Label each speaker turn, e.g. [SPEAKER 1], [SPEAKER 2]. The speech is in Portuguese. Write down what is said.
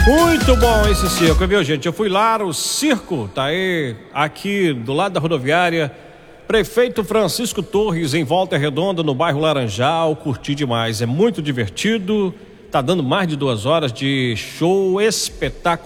[SPEAKER 1] Muito bom esse circo, viu, gente? Eu fui lá, o circo tá aí, aqui do lado da rodoviária. Prefeito Francisco Torres, em Volta Redonda, no bairro Laranjal. Curti demais, é muito divertido. Tá dando mais de 2 horas de show espetacular.